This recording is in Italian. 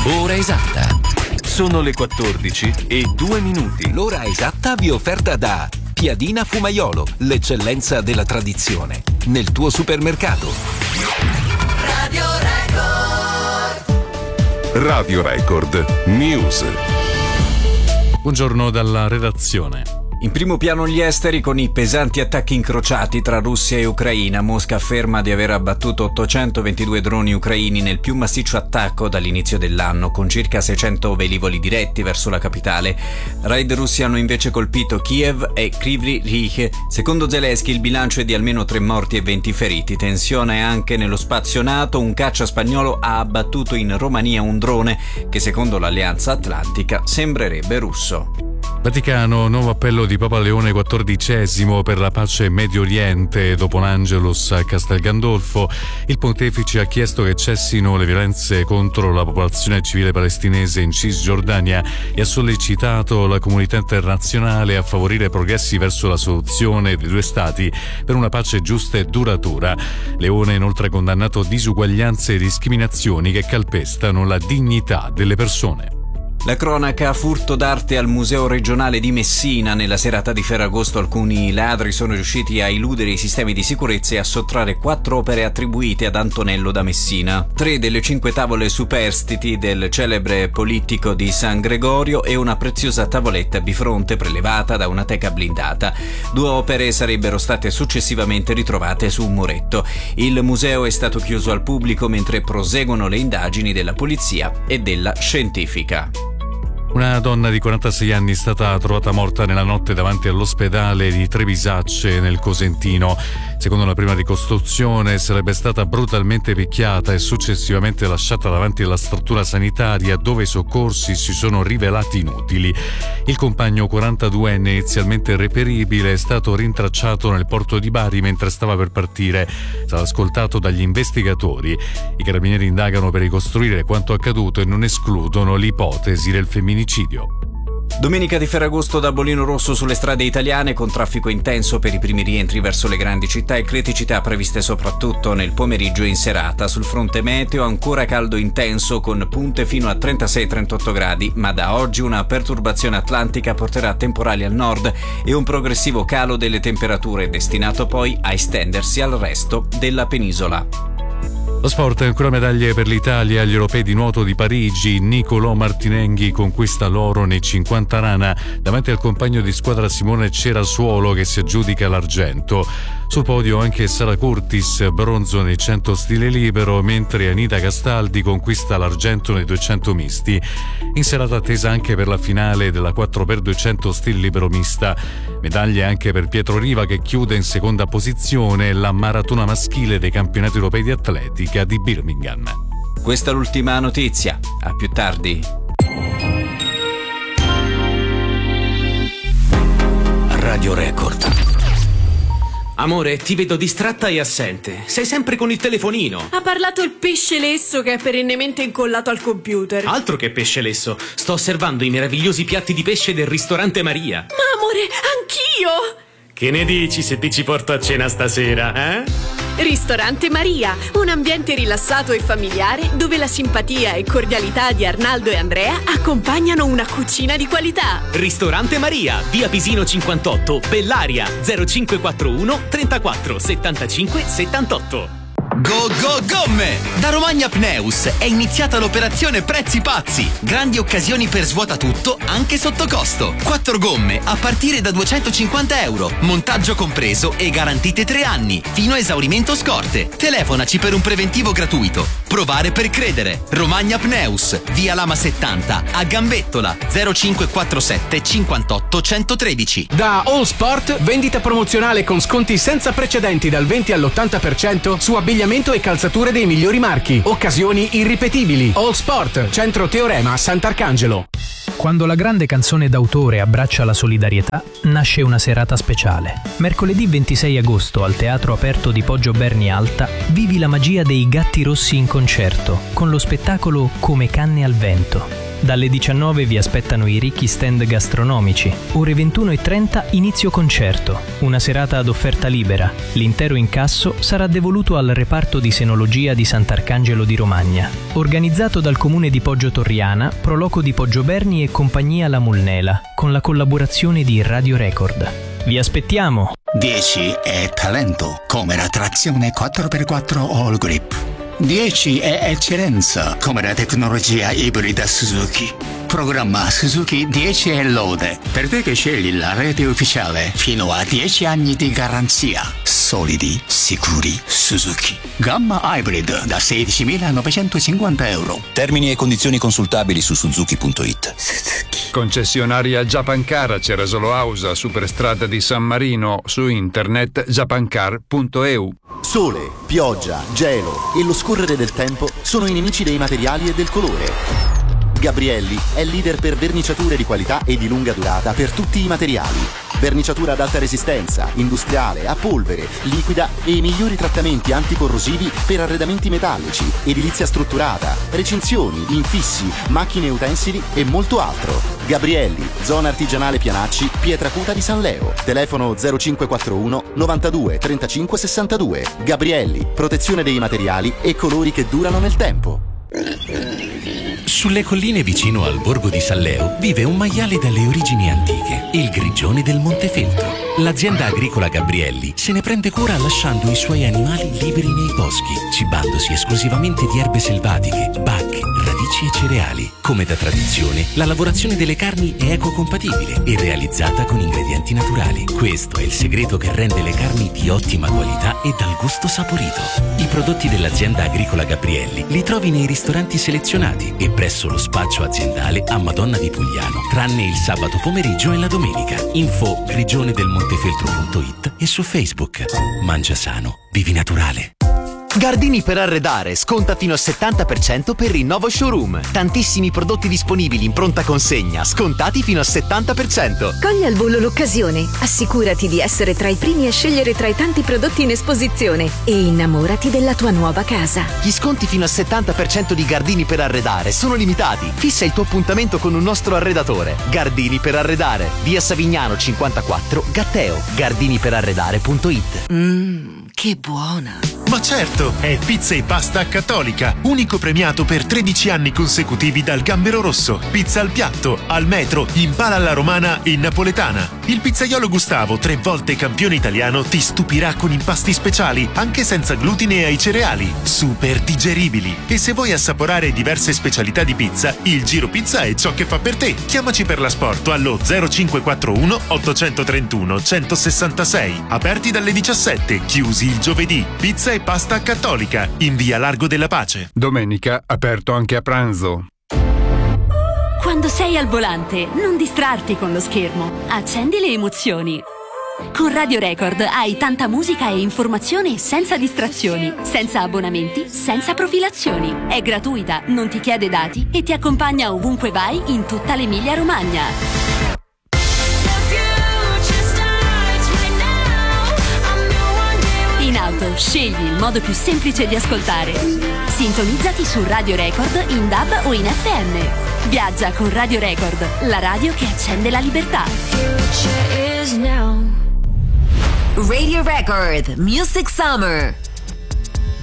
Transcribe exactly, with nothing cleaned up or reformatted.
Ora esatta. Sono le quattordici e due minuti. L'ora esatta vi è offerta da Piadina Fumaiolo, l'eccellenza della tradizione, nel tuo supermercato. Radio Record. Radio Record News. Buongiorno dalla redazione. In primo piano gli esteri con i pesanti attacchi incrociati tra Russia e Ucraina. Mosca afferma di aver abbattuto ottocentoventidue droni ucraini nel più massiccio attacco dall'inizio dell'anno, con circa seicento velivoli diretti verso la capitale. Raid russi hanno invece colpito Kiev e Kryvyi Rih. Secondo Zelensky il bilancio è di almeno tre morti e venti feriti. Tensione anche nello spazio NATO. Un caccia spagnolo ha abbattuto in Romania un drone che secondo l'Alleanza Atlantica sembrerebbe russo. Vaticano, nuovo appello di Papa Leone quattordicesimo per la pace in Medio Oriente. Dopo l'Angelus a Castel Gandolfo, il pontefice ha chiesto che cessino le violenze contro la popolazione civile palestinese in Cisgiordania e ha sollecitato la comunità internazionale a favorire progressi verso la soluzione dei due stati per una pace giusta e duratura. Leone ha inoltre condannato disuguaglianze e discriminazioni che calpestano la dignità delle persone. La cronaca: furto d'arte al Museo regionale di Messina. Nella serata di Ferragosto alcuni ladri sono riusciti a eludere i sistemi di sicurezza e a sottrarre quattro opere attribuite ad Antonello da Messina. Tre delle cinque tavole superstiti del celebre polittico di San Gregorio e una preziosa tavoletta bifronte prelevata da una teca blindata. Due opere sarebbero state successivamente ritrovate su un muretto. Il museo è stato chiuso al pubblico mentre proseguono le indagini della polizia e della scientifica. Una donna di quarantasei anni è stata trovata morta nella notte davanti all'ospedale di Trevisacce nel Cosentino. Secondo la prima ricostruzione sarebbe stata brutalmente picchiata e successivamente lasciata davanti alla struttura sanitaria dove i soccorsi si sono rivelati inutili. Il compagno quarantaduenne, inizialmente reperibile, è stato rintracciato nel porto di Bari mentre stava per partire. Sarà ascoltato dagli investigatori. I carabinieri indagano per ricostruire quanto accaduto e non escludono l'ipotesi del femminicidio. Domenica di Ferragosto da Bolino Rosso sulle strade italiane, con traffico intenso per i primi rientri verso le grandi città e criticità previste soprattutto nel pomeriggio e in serata. Sul fronte meteo ancora caldo intenso con punte fino a trentasei trentotto gradi, ma da oggi una perturbazione atlantica porterà temporali al nord e un progressivo calo delle temperature destinato poi a estendersi al resto della penisola. Lo sport, ancora medaglie per l'Italia agli europei di nuoto di Parigi. Nicolò Martinenghi conquista l'oro nei cinquanta rana davanti al compagno di squadra Simone Cerasuolo che si aggiudica l'argento. Sul podio anche Sara Curtis, bronzo nei cento stile libero, mentre Anita Castaldi conquista l'argento nei duecento misti. In serata attesa anche per la finale della quattro per duecento stile libero mista. Medaglie anche per Pietro Riva che chiude in seconda posizione la maratona maschile dei campionati europei di atletica di Birmingham. Questa è l'ultima notizia. A più tardi. Radio Record. Amore, ti vedo distratta e assente. Sei sempre con il telefonino. Ha parlato il pesce lesso che è perennemente incollato al computer. Altro che pesce lesso. Sto osservando i meravigliosi piatti di pesce del ristorante Maria. Ma amore, anch'io! Che ne dici se ti ci porto a cena stasera, eh? Ristorante Maria, un ambiente rilassato e familiare dove la simpatia e cordialità di Arnaldo e Andrea accompagnano una cucina di qualità. Ristorante Maria, via Pisino cinquantotto, Bellaria, zero cinque quattro uno trentaquattro settantacinque settantotto. Go Go Gomme! Da Romagna Pneus è iniziata l'operazione Prezzi Pazzi. Grandi occasioni per svuota tutto, anche sotto costo. Quattro gomme a partire da duecentocinquanta euro, montaggio compreso e garantite tre anni, fino a esaurimento scorte. Telefonaci per un preventivo gratuito. Provare per credere. Romagna Pneus, via Lama settanta, a Gambettola, zero cinque quattro sette cinquantotto centotredici. Da All Sport, vendita promozionale con sconti senza precedenti dal venti all'ottanta per cento su abbigliamento e calzature dei migliori marchi. Occasioni irripetibili. All Sport, Centro Teorema, Sant'Arcangelo. Quando la grande canzone d'autore abbraccia la solidarietà, nasce una serata speciale. Mercoledì ventisei agosto al Teatro Aperto di Poggio Berni Alta vivi la magia dei Gatti Rossi in concerto con lo spettacolo Come canne al vento. Dalle diciannove vi aspettano i ricchi stand gastronomici. Ore ventuno e trenta inizio concerto. Una serata ad offerta libera. L'intero incasso sarà devoluto al reparto di senologia di Sant'Arcangelo di Romagna. Organizzato dal comune di Poggio Torriana, Proloco di Poggioberni e compagnia La Mulnela, con la collaborazione di Radio Record. Vi aspettiamo! dieci è talento, come la trazione quattro per quattro All Grip. dieci è eccellenza, come la tecnologia ibrida Suzuki. Programma Suzuki dieci è lode, per te che scegli la rete ufficiale, fino a dieci anni di garanzia. Solidi, sicuri, Suzuki. Gamma Hybrid da sedicimilanovecentocinquanta euro. Termini e condizioni consultabili su suzuki punto it. Suzuki. Concessionaria Japancar, c'era solo Ausa, Superstrada di San Marino, su internet japancar punto e u. Sole, pioggia, gelo e lo scorrere del tempo sono i nemici dei materiali e del colore. Gabrielli è leader per verniciature di qualità e di lunga durata per tutti i materiali. Verniciatura ad alta resistenza, industriale, a polvere, liquida e i migliori trattamenti anticorrosivi per arredamenti metallici, edilizia strutturata, recinzioni, infissi, macchine e utensili e molto altro. Gabrielli, zona artigianale Pianacci, Pietracuta di San Leo. Telefono zero cinque quattro uno novantadue trentacinque sessantadue. Gabrielli, protezione dei materiali e colori che durano nel tempo. Sulle colline vicino al borgo di Salleo vive un maiale dalle origini antiche, il grigione del Montefeltro. L'azienda agricola Gabrielli se ne prende cura lasciando i suoi animali liberi nei boschi, cibandosi esclusivamente di erbe selvatiche, bacche, radici e cereali. Come da tradizione, la lavorazione delle carni è ecocompatibile e realizzata con ingredienti naturali. Questo è il segreto che rende le carni di ottima qualità e dal gusto saporito. I prodotti dell'azienda agricola Gabrielli li trovi nei ristoranti selezionati e presso lo spaccio aziendale a Madonna di Pugliano, tranne il sabato pomeriggio e la domenica. Info grigione del montefeltro punto it e su Facebook. Mangia sano, vivi naturale. Gardini per arredare sconta fino al settanta per cento per il nuovo showroom. Tantissimi prodotti disponibili in pronta consegna, scontati fino al settanta per cento. Cogli al volo l'occasione, assicurati di essere tra i primi a scegliere tra i tanti prodotti in esposizione e innamorati della tua nuova casa. Gli sconti fino al settanta per cento di Gardini per arredare sono limitati. Fissa il tuo appuntamento con un nostro arredatore. Gardini per arredare, via Savignano cinquantaquattro, Gatteo. gardini per arredare punto it. Mmm, che buona! Ma certo, è Pizza e Pasta Cattolica, unico premiato per tredici anni consecutivi dal Gambero Rosso. Pizza al piatto, al metro, in pala alla romana e napoletana. Il pizzaiolo Gustavo, tre volte campione italiano, ti stupirà con impasti speciali, anche senza glutine ai cereali, super digeribili. E se vuoi assaporare diverse specialità di pizza, il Giro Pizza è ciò che fa per te. Chiamaci per l'asporto allo zero cinque quattro uno ottocentotrentuno centosessantasei. Aperti dalle diciassette, chiusi il giovedì. Pizza e Pasta Cattolica, in via Largo della Pace. Domenica aperto anche a pranzo. Quando sei al volante, non distrarti con lo schermo. Accendi le emozioni. Con Radio Record hai tanta musica e informazione senza distrazioni, senza abbonamenti, senza profilazioni. È gratuita, non ti chiede dati e ti accompagna ovunque vai in tutta l'Emilia Romagna. In auto, scegli il modo più semplice di ascoltare. Sintonizzati su Radio Record in D A B o in F M. Viaggia con Radio Record, la radio che accende la libertà. Radio Record Music Summer.